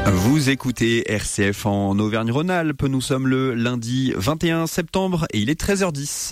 Vous écoutez RCF en Auvergne-Rhône-Alpes. Nous sommes le lundi 21 septembre et il est 13h10.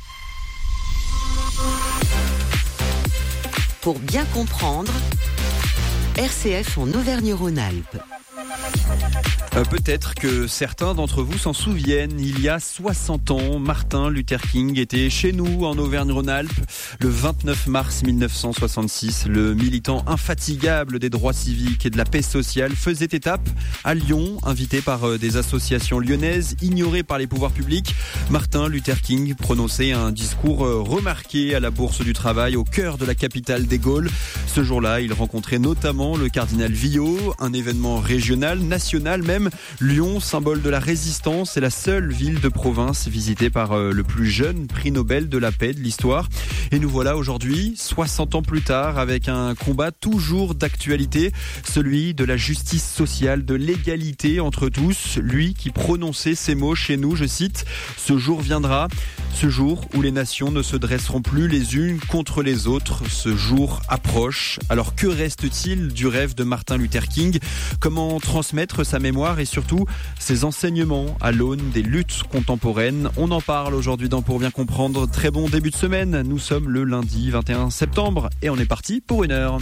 Pour bien comprendre, RCF en Auvergne-Rhône-Alpes. Peut-être que certains d'entre vous s'en souviennent, il y a 60 ans, Martin Luther King était chez nous en Auvergne-Rhône-Alpes. Le 29 mars 1966, le militant infatigable des droits civiques et de la paix sociale faisait étape à Lyon, invité par des associations lyonnaises, ignoré par les pouvoirs publics. Martin Luther King prononçait un discours remarqué à la Bourse du Travail, au cœur de la capitale des Gaules. Ce jour-là, il rencontrait notamment le cardinal Villot, un événement régional, national même. Lyon, symbole de la résistance, est la seule ville de province visitée par le plus jeune prix Nobel de la paix de l'histoire. Et nous voilà aujourd'hui, 60 ans plus tard, avec un combat toujours d'actualité, celui de la justice sociale, de l'égalité entre tous. Lui qui prononçait ces mots chez nous, je cite, « Ce jour viendra, ce jour où les nations ne se dresseront plus les unes contre les autres. Ce jour approche. » Alors que reste-t-il du rêve de Martin Luther King ? Comment transmettre sa mémoire et surtout ses enseignements à l'aune des luttes contemporaines? On en parle aujourd'hui dans Pour bien comprendre. Très bon début de semaine. Nous sommes le lundi 21 septembre et on est parti pour 1 heure.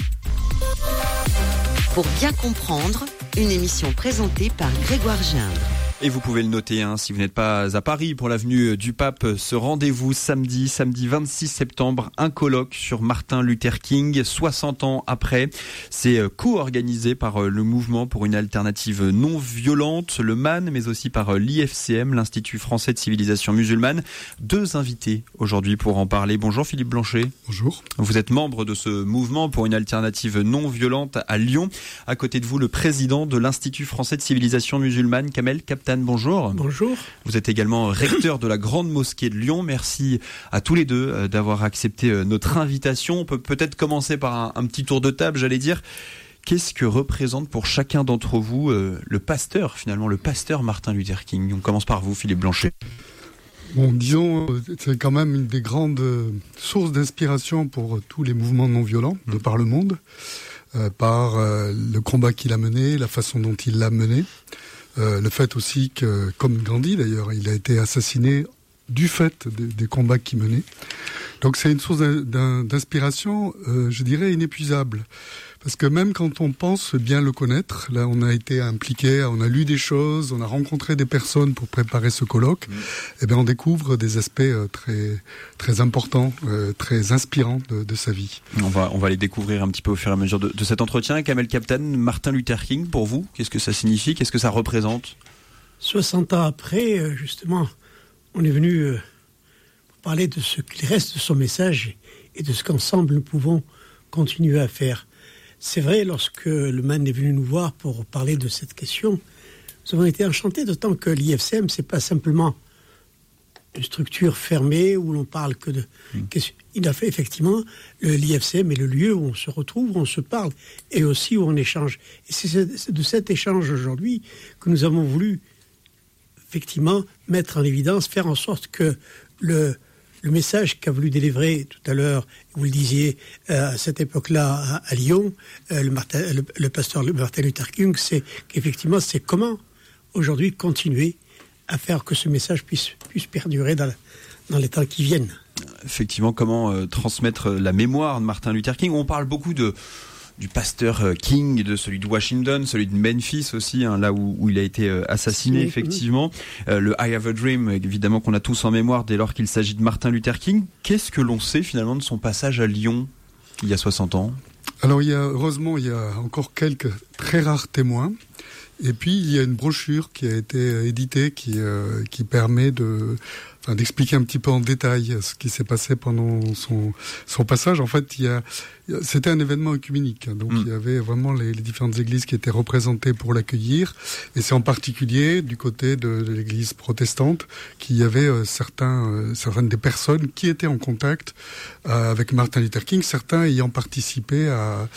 Pour bien comprendre, une émission présentée par Grégoire Gindre. Et vous pouvez le noter, si vous n'êtes pas à Paris pour l'avenue du Pape, ce rendez-vous samedi 26 septembre, un colloque sur Martin Luther King, 60 ans après. C'est co-organisé par le Mouvement pour une alternative non violente, le MAN, mais aussi par l'IFCM, l'Institut français de civilisation musulmane. 2 invités aujourd'hui pour en parler. Bonjour Philippe Blanchet. Bonjour. Vous êtes membre de ce Mouvement pour une alternative non violente à Lyon. À côté de vous, le président de l'Institut français de civilisation musulmane, Kamel Kaptan. Bonjour. Bonjour. Vous êtes également recteur de la Grande Mosquée de Lyon. Merci à tous les deux d'avoir accepté notre invitation. On peut peut-être commencer par un petit tour de table, j'allais dire. Qu'est-ce que représente pour chacun d'entre vous le pasteur Martin Luther King ? On commence par vous, Philippe Blanchet. Bon, disons, c'est quand même une des grandes sources d'inspiration pour tous les mouvements non violents de par le monde, par le combat qu'il a mené, la façon dont il l'a mené. Le fait aussi que, comme Gandhi d'ailleurs, il a été assassiné du fait des combats qu'il menait. Donc c'est une source d'inspiration, je dirais, inépuisable. Parce que même quand on pense bien le connaître, là on a été impliqué, on a lu des choses, on a rencontré des personnes pour préparer ce colloque, et bien on découvre des aspects très, très importants, très inspirants de sa vie. On va les découvrir un petit peu au fur et à mesure de cet entretien. Kamel Kaptan, Martin Luther King, pour vous, qu'est-ce que ça signifie ? Qu'est-ce que ça représente ? 60 ans après, justement, on est venu parler de ce qu'il reste de son message et de ce qu'ensemble nous pouvons continuer à faire. C'est vrai, lorsque le MAN est venu nous voir pour parler de cette question, nous avons été enchantés, d'autant que l'IFCM, c'est pas simplement une structure fermée où l'on parle que de... Il a fait effectivement, l'IFCM est le lieu où on se retrouve, où on se parle, et aussi où on échange. Et c'est de cet échange aujourd'hui que nous avons voulu effectivement mettre en évidence, faire en sorte que le message qu'a voulu délivrer tout à l'heure, vous le disiez, à cette époque-là à Lyon, le pasteur Martin Luther King, c'est qu'effectivement, c'est comment aujourd'hui continuer à faire que ce message puisse perdurer dans les temps qui viennent. Effectivement, comment transmettre la mémoire de Martin Luther King ? On parle beaucoup du pasteur King, de celui de Washington, celui de Memphis aussi, là où il a été assassiné, effectivement. Le I Have a Dream, évidemment, qu'on a tous en mémoire dès lors qu'il s'agit de Martin Luther King. Qu'est-ce que l'on sait finalement de son passage à Lyon il y a 60 ans ? Alors heureusement, il y a encore quelques très rares témoins. Et puis il y a une brochure qui a été éditée qui permet d'expliquer un petit peu en détail ce qui s'est passé pendant son passage. En fait, c'était un événement œcuménique, donc il y avait vraiment les différentes églises qui étaient représentées pour l'accueillir, et c'est en particulier du côté de l'église protestante qu'il y avait certaines des personnes qui étaient en contact avec Martin Luther King, certains ayant participé à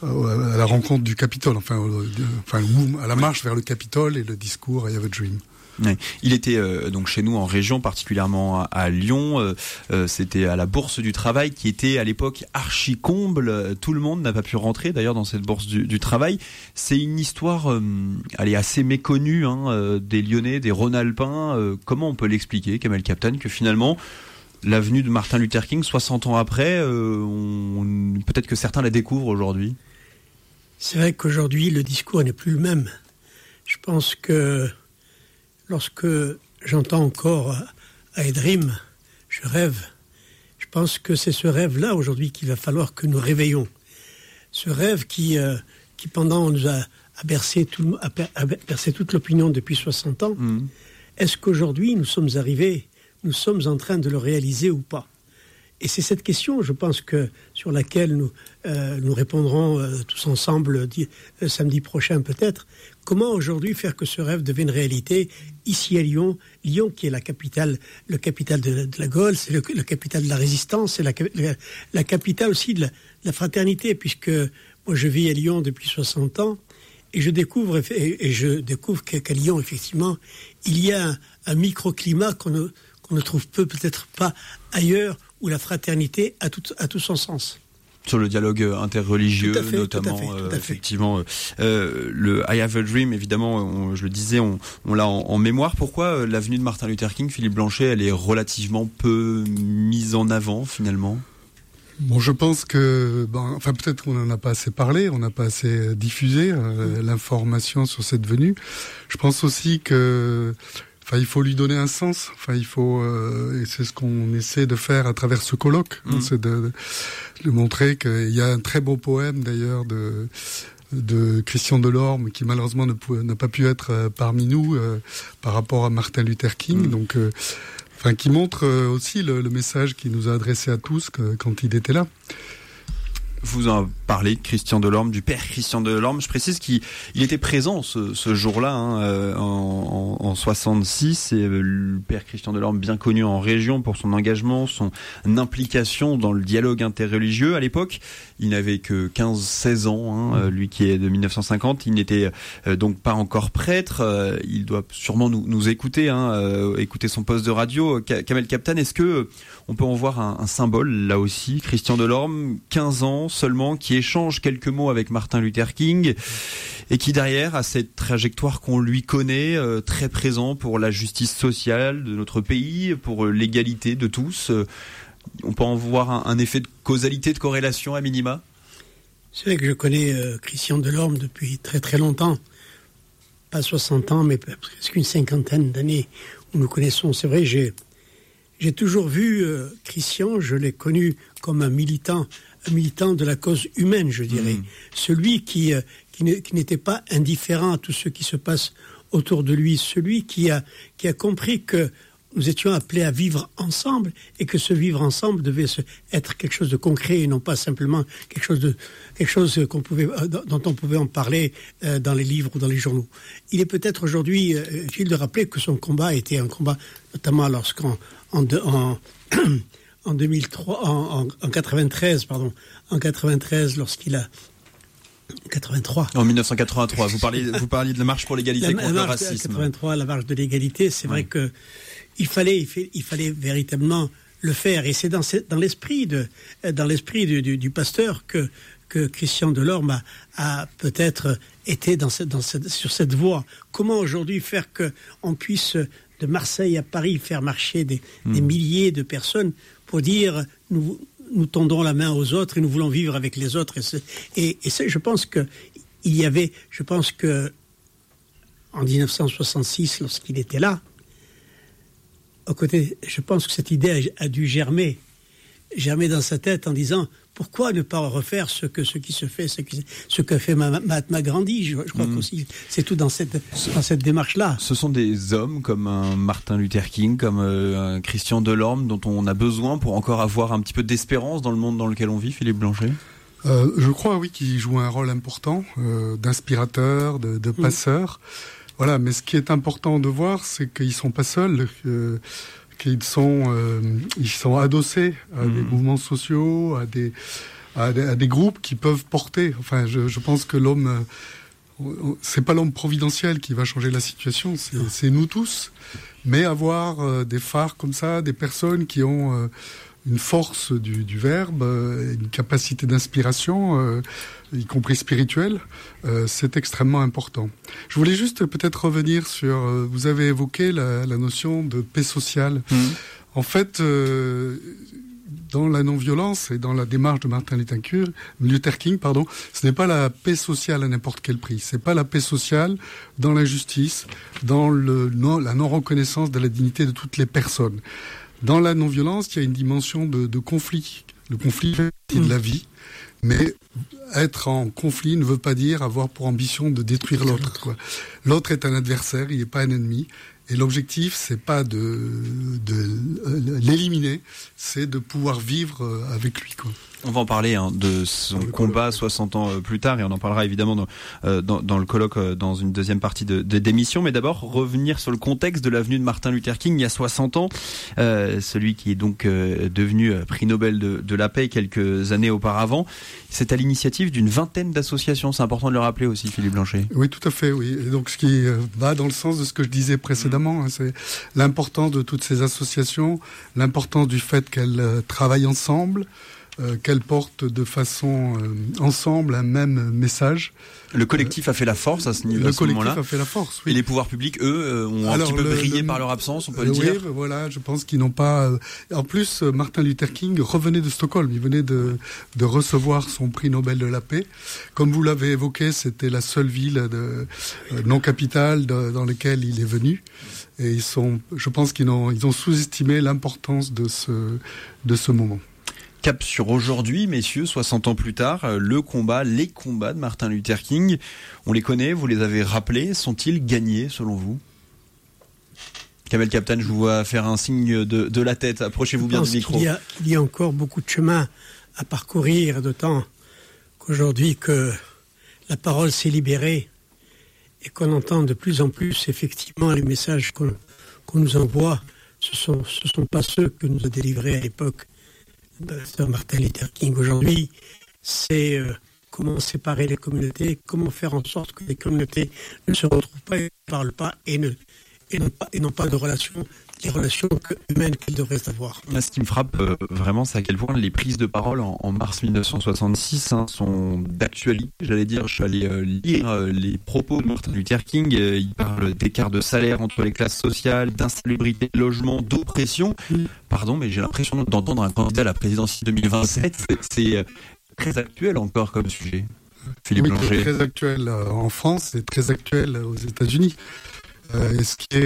la rencontre du Capitole, à la marche vers le Capitole et le discours I Have a Dream. Ouais. Il était donc chez nous en région, particulièrement à Lyon. C'était à la Bourse du Travail qui était à l'époque archi comble. Tout le monde n'a pas pu rentrer d'ailleurs dans cette Bourse du Travail. C'est une histoire assez méconnue des Lyonnais, des Rhône-Alpins. Comment on peut l'expliquer, Kamel Kaptan, que finalement l'avenue de Martin Luther King, 60 ans après, peut-être que certains la découvrent aujourd'hui? C'est vrai qu'aujourd'hui, le discours n'est plus le même. Je pense que lorsque j'entends encore I Dream, je rêve, je pense que c'est ce rêve-là aujourd'hui qu'il va falloir que nous réveillons. Ce rêve qui pendant nous a bercé toute l'opinion depuis 60 ans. Est-ce qu'aujourd'hui nous sommes en train de le réaliser ou pas? Et c'est cette question, je pense, sur laquelle nous répondrons tous ensemble samedi prochain peut-être. Comment aujourd'hui faire que ce rêve devienne réalité ici à Lyon? Lyon qui est la capitale de la Gaule, c'est la capitale de la résistance, c'est la capitale aussi de la fraternité, puisque moi je vis à Lyon depuis 60 ans et je découvre qu'à Lyon, effectivement, il y a un microclimat qu'on ne trouve peut-être pas ailleurs, où la fraternité a tout son sens. Sur le dialogue interreligieux, notamment, tout à fait. Effectivement. Le I Have a Dream, évidemment, je le disais, on l'a en mémoire. Pourquoi l'avenue de Martin Luther King, Philippe Blanchet, elle est relativement peu mise en avant, finalement? Bon, je pense que, peut-être qu'on n'en a pas assez parlé, on n'a pas assez diffusé l'information sur cette venue. Je pense aussi que il faut lui donner un sens. Il faut, et c'est ce qu'on essaie de faire à travers ce colloque, c'est de montrer qu'il y a un très beau poème d'ailleurs de Christian Delorme qui malheureusement n'a pas pu être parmi nous par rapport à Martin Luther King. Donc, qui montre aussi le message qu'il nous a adressé à tous quand il était là. Vous en parlez de Christian Delorme, du père Christian Delorme. Je précise qu'il était présent ce jour-là, en 66. Et le père Christian Delorme, bien connu en région pour son engagement, son implication dans le dialogue interreligieux. À l'époque, il n'avait que 15-16 ans, lui qui est de 1950. Il n'était donc pas encore prêtre. Il doit sûrement nous écouter, écouter son poste de radio. Kamel Kaptan, est-ce que on peut en voir un symbole là aussi? Christian Delorme, 15 ans seulement, qui échange quelques mots avec Martin Luther King et qui derrière a cette trajectoire qu'on lui connaît, très présent pour la justice sociale de notre pays, pour l'égalité de tous. On peut en voir un effet de causalité, de corrélation à minima? C'est vrai que je connais Christian Delorme depuis très très longtemps, pas 60 ans mais presque une cinquantaine d'années où nous connaissons. C'est vrai, j'ai toujours vu Christian, je l'ai connu comme un militant de la cause humaine, je dirais. Celui qui n'était pas indifférent à tout ce qui se passe autour de lui, celui qui a compris que nous étions appelés à vivre ensemble et que ce vivre ensemble devait être quelque chose de concret et non pas simplement quelque chose dont on pouvait en parler dans les livres ou dans les journaux. Il est peut-être aujourd'hui utile de rappeler que son combat était un combat, notamment lorsqu'en 2003, en 93, lorsqu'il a 83. En 1983, vous parliez de la marche pour l'égalité contre le racisme. 83, la marche de l'égalité, c'est vrai que il fallait véritablement le faire, et c'est dans l'esprit du pasteur que Christian Delorme a peut-être été sur cette voie. Comment aujourd'hui faire qu'on puisse de Marseille à Paris faire marcher des milliers de personnes pour dire nous tendons la main aux autres et nous voulons vivre avec les autres. Et je pense que en 1966, lorsqu'il était là, à côté, je pense que cette idée a dû germer dans sa tête en disant pourquoi ne pas refaire ce qui se fait, ce que fait Mahatma Gandhi. Je crois qu'aussi c'est tout dans cette démarche-là. Ce sont des hommes comme un Martin Luther King, comme un Christian Delorme, dont on a besoin pour encore avoir un petit peu d'espérance dans le monde dans lequel on vit, Philippe Blanchet. Je crois, oui, qu'ils jouent un rôle important d'inspirateur, de passeur. Voilà, mais ce qui est important de voir, c'est qu'ils sont pas seuls, qu'ils sont adossés à des mouvements sociaux, à des groupes qui peuvent porter. Enfin, je pense que l'homme, c'est pas l'homme providentiel qui va changer la situation, c'est nous tous. Mais avoir des phares comme ça, des personnes qui ont une force du verbe, une capacité d'inspiration, y compris spirituelle, c'est extrêmement important. Je voulais juste peut-être revenir sur... vous avez évoqué la notion de paix sociale. En fait, dans la non-violence et dans la démarche de Martin Luther King, ce n'est pas la paix sociale à n'importe quel prix. C'est pas la paix sociale dans l'injustice, dans la non-reconnaissance de la dignité de toutes les personnes. Dans la non-violence, il y a une dimension de conflit. Le conflit fait partie de la vie, mais être en conflit ne veut pas dire avoir pour ambition de détruire l'autre, quoi. L'autre est un adversaire, il n'est pas un ennemi. Et l'objectif, c'est pas de l'éliminer, c'est de pouvoir vivre avec lui, quoi. On va en parler de son combat 60 ans plus tard, et on en parlera évidemment dans le colloque dans une deuxième partie d'émission. Mais d'abord, revenir sur le contexte de la venue de Martin Luther King il y a 60 ans, celui qui est donc devenu prix Nobel de la paix quelques années auparavant. C'est à l'initiative d'une vingtaine d'associations. C'est important de le rappeler aussi, Philippe Blanchet. Oui, tout à fait, oui. Et donc, ce qui va dans le sens de ce que je disais précédemment, c'est l'importance de toutes ces associations, l'importance du fait qu'elles travaillent ensemble, qu'elles portent de façon ensemble un même message. Le collectif a fait la force à ce niveau-là. Le collectif a fait la force, oui. Et les pouvoirs publics, eux, ont un petit peu brillé par leur absence, on peut le dire. Oui, voilà, je pense qu'ils n'ont pas... En plus, Martin Luther King revenait de Stockholm. Il venait de recevoir son prix Nobel de la paix. Comme vous l'avez évoqué, c'était la seule ville non capitale dans laquelle il est venu. Et je pense qu'ils ont sous-estimé l'importance de ce moment. Cap sur aujourd'hui, messieurs, 60 ans plus tard, les combats de Martin Luther King, on les connaît, vous les avez rappelés, sont-ils gagnés selon vous ? Kamel Kaptan, je vous vois faire un signe de la tête, approchez-vous bien du micro. Il y a encore beaucoup de chemin à parcourir, d'autant qu'aujourd'hui que la parole s'est libérée et qu'on entend de plus en plus effectivement les messages qu'on nous envoie, ce sont pas ceux que nous a délivrés à l'époque Martin Luther King. Aujourd'hui, c'est comment séparer les communautés, comment faire en sorte que les communautés ne se retrouvent pas et ne parlent pas et n'ont pas de relations, les relations humaines qu'ils devraient avoir. Là, ce qui me frappe vraiment, c'est à quel point les prises de parole en mars 1966 sont d'actualité. J'allais dire, je suis allé lire les propos de Martin Luther King. Il parle d'écart de salaire entre les classes sociales, d'insalubrité de logement, d'oppression. Pardon, mais j'ai l'impression d'entendre un candidat à la présidentielle 2027. C'est très actuel encore comme sujet. Philippe Blanchet. C'est très actuel en France, c'est très actuel aux États-Unis. Et ce qui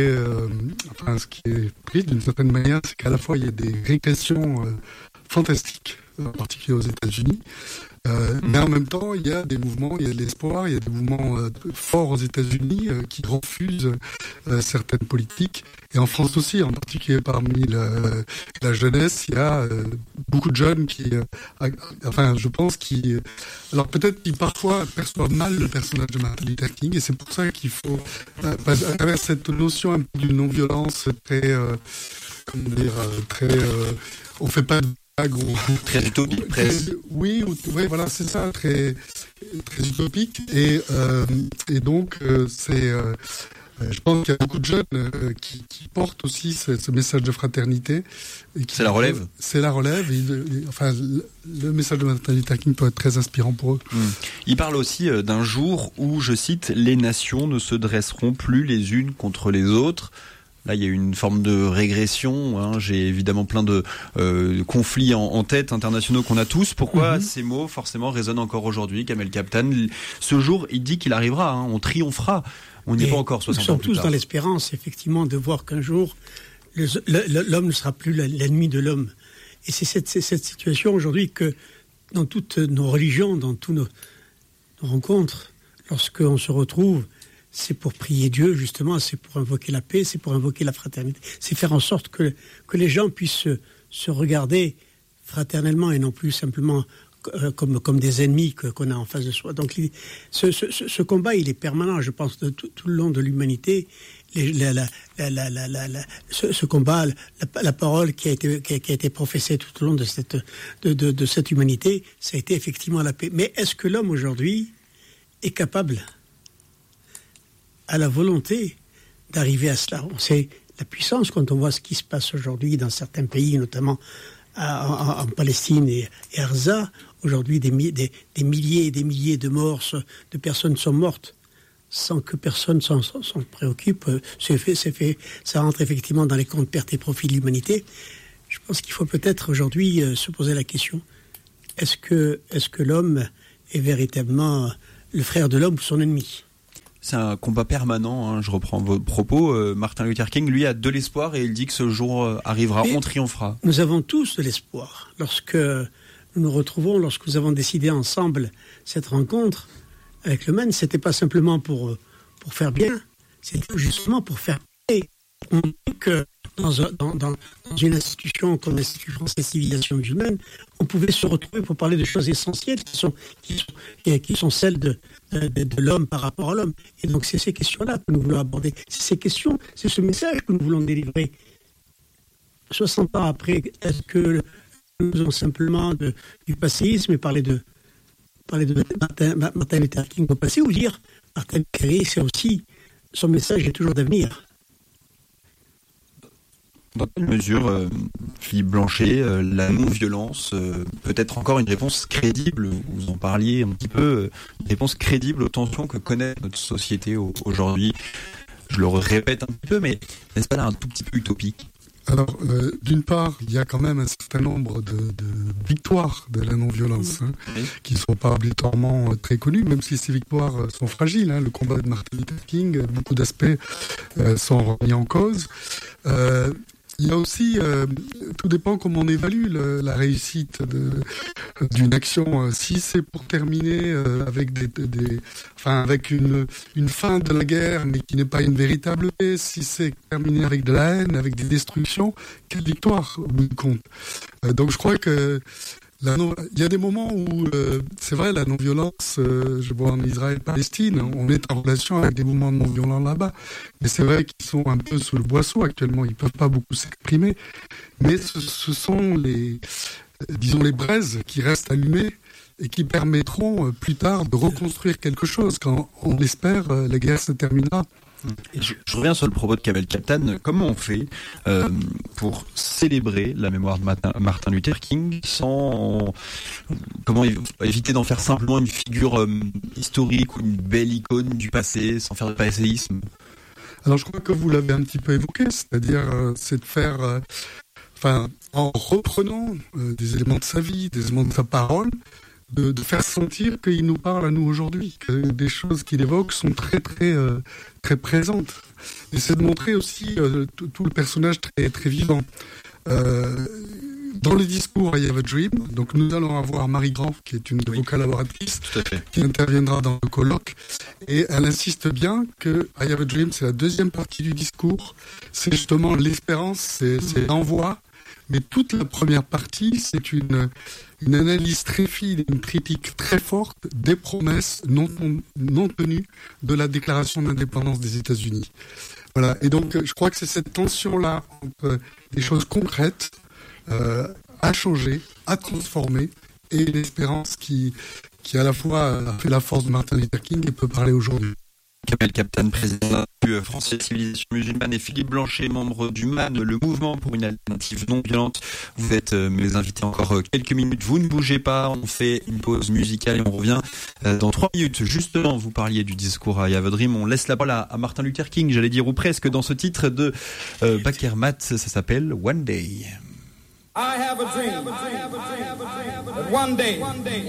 est pris d'une certaine manière, c'est qu'à la fois il y a des régressions fantastiques, en particulier aux États-Unis, mais en même temps il y a des mouvements, il y a de l'espoir, il y a des mouvements forts aux États-Unis qui refusent certaines politiques, et en France aussi, en particulier parmi la jeunesse, il y a beaucoup de jeunes je pense alors peut-être qu'ils parfois perçoivent mal le personnage de Martin Luther King, et c'est pour ça qu'il faut, à travers cette notion un peu d'une non-violence très, on fait pas de très utopique, oui, voilà, c'est ça, très utopique, et donc je pense qu'il y a beaucoup de jeunes qui portent aussi ce message de fraternité. C'est la relève. C'est la relève. Le message de Martin Luther King peut être très inspirant pour eux. Il parle aussi d'un jour où, je cite, les nations ne se dresseront plus les unes contre les autres. Là, il y a une forme de régression. J'ai évidemment plein de conflits en tête internationaux qu'on a tous. Pourquoi ces mots, forcément, résonnent encore aujourd'hui, Kamel Kaptan ? Ce jour, il dit qu'il arrivera. On triomphera. On n'y est pas encore 60 ans plus tard. Nous sommes tous dans l'espérance, effectivement, de voir qu'un jour, l'homme ne sera plus l'ennemi de l'homme. Et c'est cette situation aujourd'hui que, dans toutes nos religions, dans tous nos rencontres, lorsqu'on se retrouve, c'est pour prier Dieu, justement, c'est pour invoquer la paix, c'est pour invoquer la fraternité. C'est faire en sorte que les gens puissent se regarder fraternellement et non plus simplement comme des ennemis qu'on a en face de soi. Donc ce combat, il est permanent, je pense, tout le long de l'humanité. Ce combat, la parole qui a été professée tout au long de cette humanité, ça a été effectivement la paix. Mais est-ce que l'homme aujourd'hui est capable à la volonté d'arriver à cela. On sait la puissance quand on voit ce qui se passe aujourd'hui dans certains pays, notamment en Palestine et à Gaza. Aujourd'hui, des milliers et des milliers de morts, de personnes sont mortes sans que personne s'en préoccupe. C'est fait. Ça rentre effectivement dans les comptes pertes et profits de l'humanité. Je pense qu'il faut peut-être aujourd'hui se poser la question, est-ce que l'homme est véritablement le frère de l'homme ou son ennemi ? C'est un combat permanent, hein. Je reprends vos propos. Martin Luther King, lui, a de l'espoir et il dit que ce jour arrivera, on triomphera. Nous avons tous de l'espoir. Lorsque nous nous retrouvons, lorsque nous avons décidé ensemble cette rencontre avec le MAN, c'était pas simplement pour faire bien, c'était justement pour faire paix. On dit que dans une institution comme l'Institut français civilisation musulmane, on pouvait se retrouver pour parler de choses essentielles qui sont celles de l'homme par rapport à l'homme. Et donc c'est ces questions-là que nous voulons aborder. C'est ce message que nous voulons délivrer. 60 ans après, est-ce que nous avons simplement du passéisme et parler de Martin Luther King au passé, ou dire Martin Luther King, c'est aussi son message est toujours d'avenir. Dans quelle mesure, Philippe Blanchet, la non-violence peut être encore une réponse crédible, vous en parliez un petit peu, une réponse crédible aux tensions que connaît notre société aujourd'hui? Je le répète un petit peu, mais n'est-ce pas là un tout petit peu utopique? Alors, d'une part, il y a quand même un certain nombre de victoires de la non-violence, qui ne sont pas obligatoirement très connues, même si ces victoires sont fragiles. Le combat de Martin Luther King, beaucoup d'aspects sont remis en cause. Il y a aussi, tout dépend comment on évalue la réussite d'une action. Si c'est pour terminer avec avec une fin de la guerre, mais qui n'est pas une véritable paix, si c'est terminé avec de la haine, avec des destructions, quelle victoire au bout du compte. Donc je crois que il y a des moments où, c'est vrai, la non-violence, je vois en Israël-Palestine, on est en relation avec des mouvements non-violents là-bas, mais c'est vrai qu'ils sont un peu sous le boisseau actuellement, ils peuvent pas beaucoup s'exprimer, mais ce sont les braises qui restent allumées et qui permettront plus tard de reconstruire quelque chose quand, on l'espère, la guerre se terminera. Je reviens sur le propos de Kamel Kaptan. Comment on fait pour célébrer la mémoire de Martin Luther King comment éviter d'en faire simplement une figure historique ou une belle icône du passé sans faire de passéisme? Alors je crois que vous l'avez un petit peu évoqué, c'est-à-dire c'est de faire, en reprenant des éléments de sa vie, des éléments de sa parole, de faire sentir qu'il nous parle à nous aujourd'hui, que des choses qu'il évoque sont très très très présentes. Et c'est de montrer aussi tout le personnage très très vivant. Dans les discours I Have a Dream, donc nous allons avoir Marie Grand, qui est une de vos collaboratrices, qui interviendra dans le colloque, et elle insiste bien que I Have a Dream, c'est la deuxième partie du discours, c'est justement l'espérance, c'est l'envoi. Mais toute la première partie, c'est une analyse très fine, une critique très forte des promesses non tenues de la déclaration d'indépendance des États-Unis. Voilà. Et donc, je crois que c'est cette tension-là entre des choses concrètes à changer, à transformer, et l'espérance qui à la fois a fait la force de Martin Luther King et peut parler aujourd'hui. Kamel Kaptan, président du Français Civilisation Musulmane, et Philippe Blanchet, membre du MAN, le mouvement pour une alternative non violente. Vous êtes mes invités encore quelques minutes. Vous ne bougez pas, on fait une pause musicale et on revient dans 3 minutes. Justement, vous parliez du discours à I Have a Dream. On laisse la parole à Martin Luther King, j'allais dire, ou presque, dans ce titre de Bakermat. Ça s'appelle One Day. I have a dream. One day.